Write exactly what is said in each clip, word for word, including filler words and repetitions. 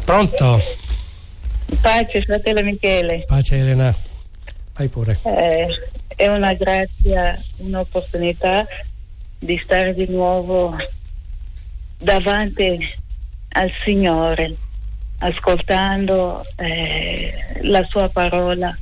Pronto? Pace, fratello Michele. Pace Elena, vai pure. Eh, è una grazia, un'opportunità di stare di nuovo davanti al Signore, ascoltando eh, la sua parola.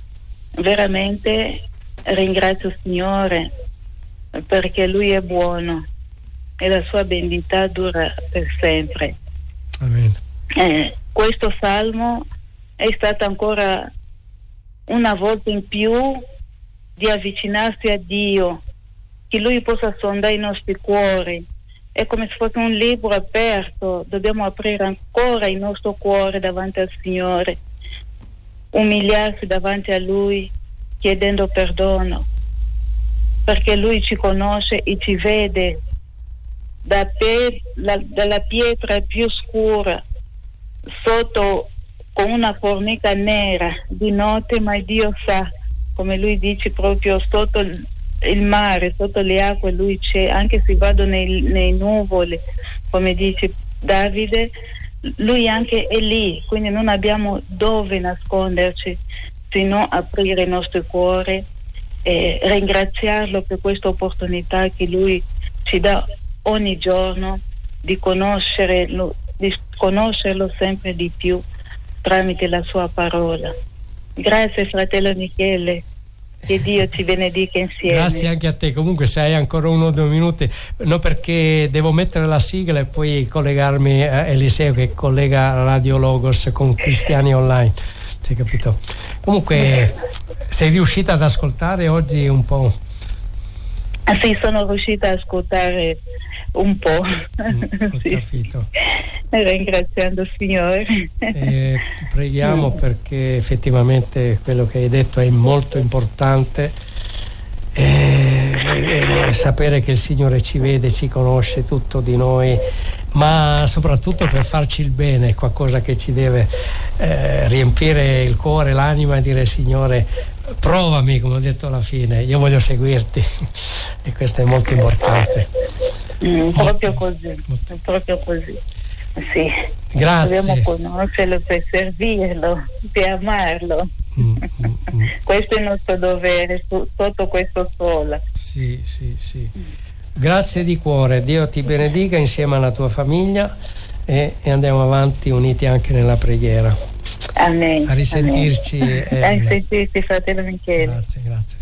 Veramente ringrazio il Signore perché Lui è buono e la sua bendità dura per sempre. Amen. Eh, questo salmo è stato ancora una volta in più di avvicinarsi a Dio, che Lui possa sondare i nostri cuori. È come se fosse un libro aperto, dobbiamo aprire ancora il nostro cuore davanti al Signore, umiliarsi davanti a Lui chiedendo perdono, perché Lui ci conosce e ci vede da pe- la, dalla pietra più scura sotto con una formica nera di notte, ma Dio sa, come Lui dice, proprio sotto il, il mare, sotto le acque Lui c'è, anche se vado nei, nei nuvoli, come dice Davide, Lui anche è lì, quindi non abbiamo dove nasconderci, sino aprire il nostro cuore e ringraziarlo per questa opportunità che Lui ci dà ogni giorno di conoscerlo, di conoscerlo sempre di più tramite la sua parola. Grazie fratello Michele, che Dio ci benedica insieme. Grazie anche a te. Comunque se hai ancora uno o due minuti, no, perché devo mettere la sigla e poi collegarmi a Eliseo che collega Radio Logos con Cristiani Online, hai capito? Comunque sei riuscita ad ascoltare oggi un po'? Ah, sì, sono riuscita ad ascoltare un po'. Mm, ho sì. capito. Ringraziando il Signore. Eh, preghiamo perché effettivamente quello che hai detto è molto importante, eh, eh, sapere che il Signore ci vede, ci conosce tutto di noi, ma soprattutto per farci il bene, qualcosa che ci deve eh, riempire il cuore, l'anima e dire: Signore, provami, come ho detto alla fine, io voglio seguirti. E questo è molto importante. Mm, proprio così, molto. proprio così. Sì. Grazie. Dobbiamo conoscerlo per servirlo, per amarlo. Mm, mm, mm. Questo è il nostro dovere su, sotto questo sole. Sì, sì, sì. Grazie di cuore, Dio ti benedica insieme alla tua famiglia e, e andiamo avanti uniti anche nella preghiera. Amen. A risentirci. Amen. Eh, a risentirci, fratello Michele. Grazie, grazie.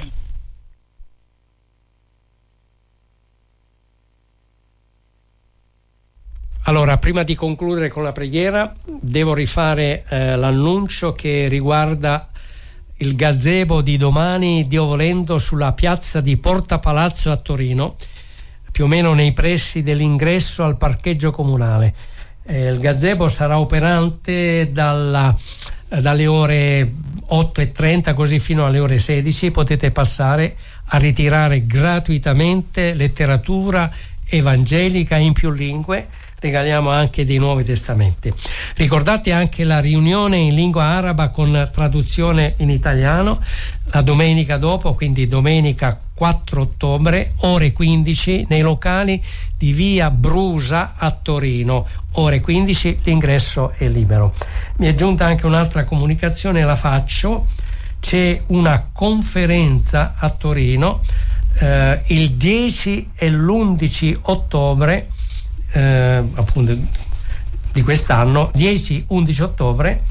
Allora, prima di concludere con la preghiera, devo rifare eh, l'annuncio che riguarda il gazebo di domani, Dio volendo, sulla piazza di Porta Palazzo a Torino, più o meno nei pressi dell'ingresso al parcheggio comunale. Eh, il gazebo sarà operante dalla, eh, dalle ore otto e trenta così fino alle ore sedici. Potete passare a ritirare gratuitamente letteratura evangelica in più lingue. Regaliamo anche dei Nuovi Testamenti. Ricordate anche la riunione in lingua araba con traduzione in italiano la domenica dopo, quindi domenica quattro ottobre, ore quindici, nei locali di via Brusa a Torino, ore quindici, l'ingresso è libero. Mi è giunta anche un'altra comunicazione, la faccio: c'è una conferenza a Torino eh, il dieci e l'undici ottobre Eh, appunto di quest'anno, dieci undici ottobre,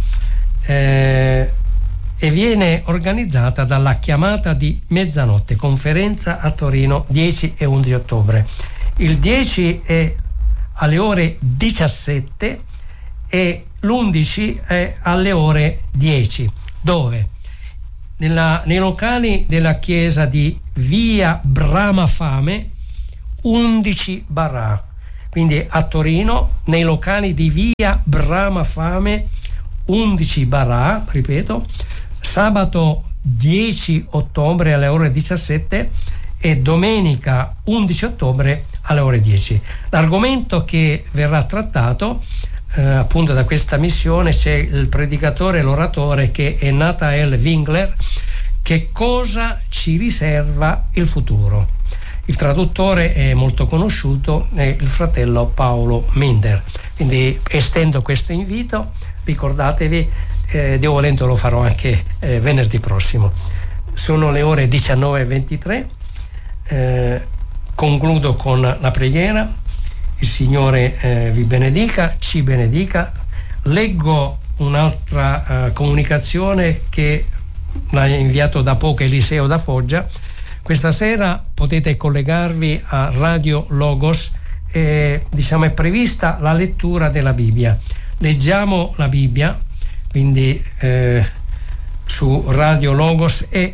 eh, e viene organizzata dalla Chiamata di Mezzanotte, conferenza a Torino dieci e undici ottobre. Il dieci è alle ore diciassette e l'undici è alle ore dieci. Dove? Nella, nei locali della chiesa di via Bramafame undici barra. Quindi a Torino, nei locali di via Bramafame undici barra, ripeto, sabato dieci ottobre alle ore diciassette e domenica undici ottobre alle ore dieci. L'argomento che verrà trattato eh, appunto da questa missione, c'è il predicatore e l'oratore che è Nathael Winkler. Che cosa ci riserva il futuro? Il traduttore è molto conosciuto, è il fratello Paolo Minder. Quindi estendo questo invito, ricordatevi, eh, Dio volendo lo farò anche eh, venerdì prossimo. Sono le ore diciannove e ventitré, eh, concludo con la preghiera. Il Signore eh, vi benedica, ci benedica. Leggo un'altra eh, comunicazione che l'ha inviato da poco Eliseo da Foggia. Questa sera potete collegarvi a Radio Logos, e diciamo è prevista la lettura della Bibbia. Leggiamo la Bibbia, quindi eh, su Radio Logos, e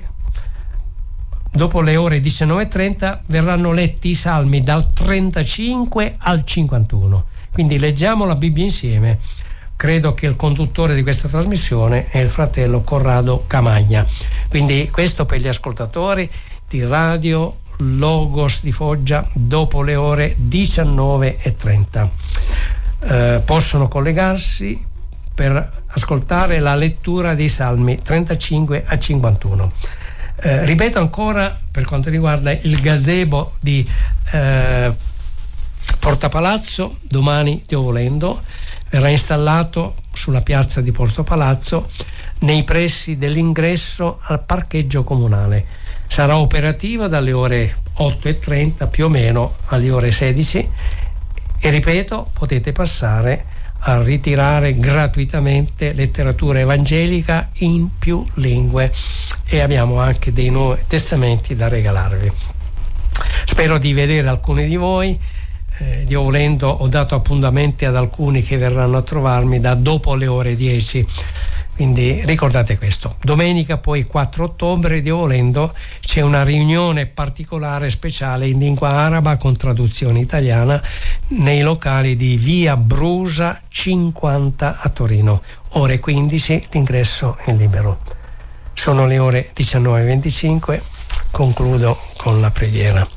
dopo le ore diciannove e trenta verranno letti i salmi dal trentacinque al cinquantuno. Quindi leggiamo la Bibbia insieme. Credo che il conduttore di questa trasmissione è il fratello Corrado Camagna. Quindi questo per gli ascoltatori di Radio Logos di Foggia dopo le ore diciannove e trenta. Eh, possono collegarsi per ascoltare la lettura dei salmi trentacinque a cinquantuno. Eh, ripeto ancora, per quanto riguarda il gazebo di eh, Porta Palazzo, domani, Dio volendo, verrà installato sulla piazza di Porta Palazzo nei pressi dell'ingresso al parcheggio comunale. Sarà operativa dalle ore otto e trenta più o meno alle ore sedici, e ripeto, potete passare a ritirare gratuitamente letteratura evangelica in più lingue, e abbiamo anche dei nuovi testamenti da regalarvi. Spero di vedere alcuni di voi. Eh, Dio volendo, ho dato appuntamenti ad alcuni che verranno a trovarmi da dopo le ore dieci. Quindi ricordate questo. Domenica poi quattro ottobre, Dio volendo, c'è una riunione particolare speciale in lingua araba con traduzione italiana nei locali di via Brusa cinquanta a Torino. Ore quindici, l'ingresso è libero. Sono le ore diciannove e venticinque, concludo con la preghiera.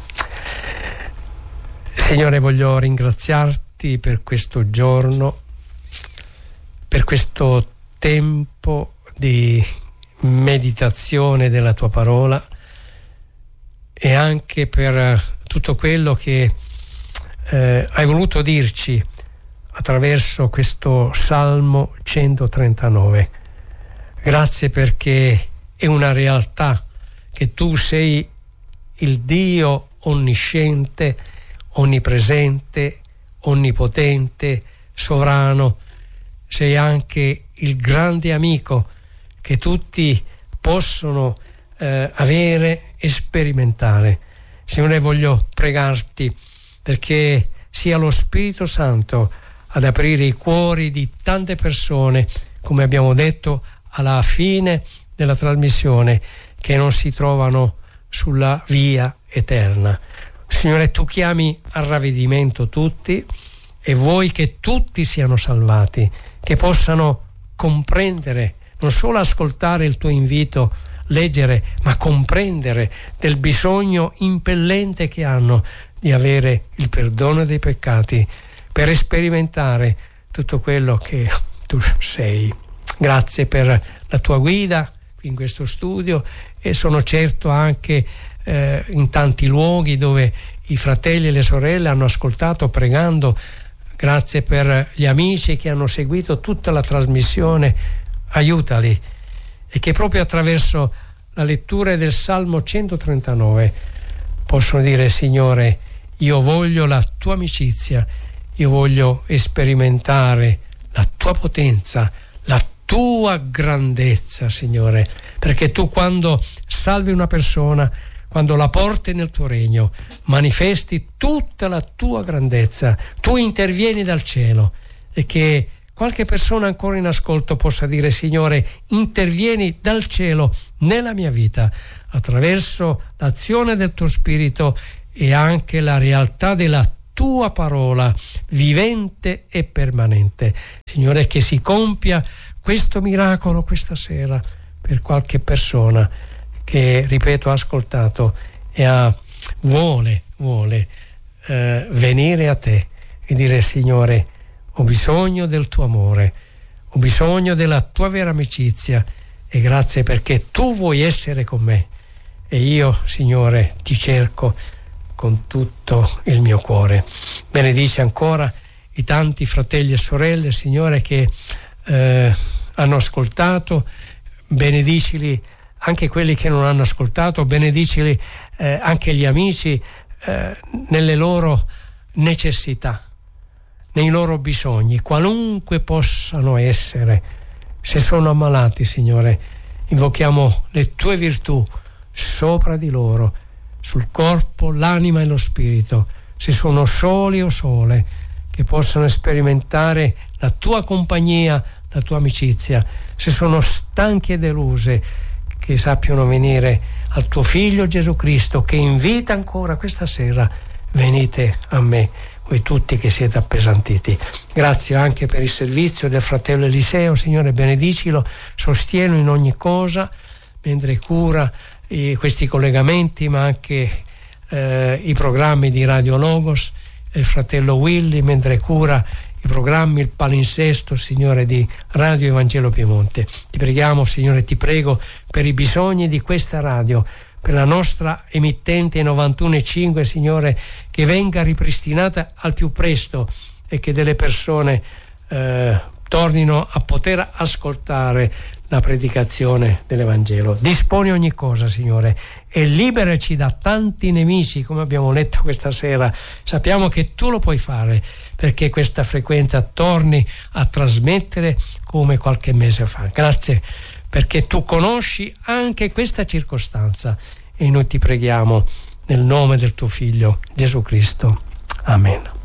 Signore, voglio ringraziarti per questo giorno, per questo tempo di meditazione della tua parola, e anche per tutto quello che eh, hai voluto dirci attraverso questo Salmo centotrentanove. Grazie perché è una realtà che tu sei il Dio onnisciente, onnipresente, onnipotente, sovrano. Sei anche il grande amico che tutti possono eh, avere e sperimentare. Signore, voglio pregarti perché sia lo Spirito Santo ad aprire i cuori di tante persone, come abbiamo detto alla fine della trasmissione, che non si trovano sulla via eterna. Signore, tu chiami al ravvedimento tutti e vuoi che tutti siano salvati, che possano comprendere, non solo ascoltare il tuo invito, leggere, ma comprendere del bisogno impellente che hanno di avere il perdono dei peccati per sperimentare tutto quello che tu sei. Grazie per la tua guida in questo studio, e sono certo anche eh, in tanti luoghi dove i fratelli e le sorelle hanno ascoltato pregando. Grazie per gli amici che hanno seguito tutta la trasmissione, aiutali, e che proprio attraverso la lettura del Salmo centotrentanove possono dire: Signore, io voglio la tua amicizia, io voglio sperimentare la tua potenza, la tua grandezza, Signore, perché tu, quando salvi una persona, quando la porti nel tuo regno, manifesti tutta la tua grandezza, tu intervieni dal cielo, e che qualche persona ancora in ascolto possa dire: Signore, intervieni dal cielo nella mia vita attraverso l'azione del tuo Spirito e anche la realtà della tua parola vivente e permanente. Signore, che si compia questo miracolo questa sera per qualche persona che, ripeto, ha ascoltato e ha, vuole, vuole eh, venire a te e dire: Signore, ho bisogno del tuo amore, ho bisogno della tua vera amicizia, e grazie perché tu vuoi essere con me, e io, Signore, ti cerco con tutto il mio cuore. Benedici ancora i tanti fratelli e sorelle, Signore, che eh, hanno ascoltato, benedicili anche quelli che non hanno ascoltato, benedicili eh, anche gli amici eh, nelle loro necessità, nei loro bisogni, qualunque possano essere. Se sono ammalati, Signore, invochiamo le Tue virtù sopra di loro, sul corpo, l'anima e lo spirito. Se sono soli o sole, che possano sperimentare la Tua compagnia, la Tua amicizia. Se sono stanche e deluse, che sappiano venire al Tuo Figlio Gesù Cristo, che invita ancora questa sera: venite a me, voi tutti che siete appesantiti. Grazie anche per il servizio del fratello Eliseo, Signore, benedicilo, sostieno in ogni cosa, mentre cura eh, questi collegamenti, ma anche eh, i programmi di Radio Logos, il fratello Willy, mentre cura i programmi, il palinsesto, Signore, di Radio Evangelo Piemonte. Ti preghiamo, Signore, ti prego per i bisogni di questa radio, per la nostra emittente novantuno e cinque, Signore, che venga ripristinata al più presto e che delle persone eh, tornino a poter ascoltare la predicazione dell'Evangelo. Disponi ogni cosa, Signore, e liberaci da tanti nemici, come abbiamo letto questa sera. Sappiamo che Tu lo puoi fare, perché questa frequenza torni a trasmettere come qualche mese fa. Grazie, perché Tu conosci anche questa circostanza, e noi ti preghiamo nel nome del Tuo Figlio Gesù Cristo. Amen.